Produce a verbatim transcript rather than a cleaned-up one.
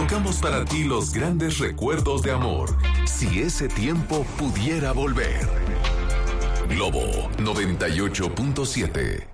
tocamos para ti los grandes recuerdos de amor. Si ese tiempo pudiera volver. Globo noventa y ocho punto siete.